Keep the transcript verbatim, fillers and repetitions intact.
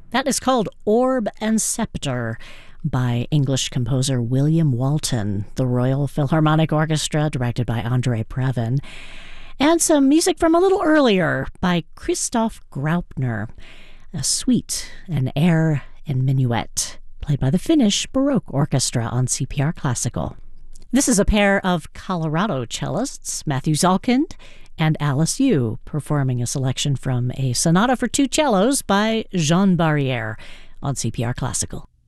That is called Orb and Scepter by English composer William Walton, the Royal Philharmonic Orchestra, directed by Andre Previn, and some music from a little earlier by Christoph Graupner, a suite, an air and minuet, played by the Finnish Baroque Orchestra on C P R Classical. This is a pair of Colorado cellists, Matthew Zalkind and Alice Yu, performing a selection from a sonata for two cellos by Jean Barrière on C P R Classical.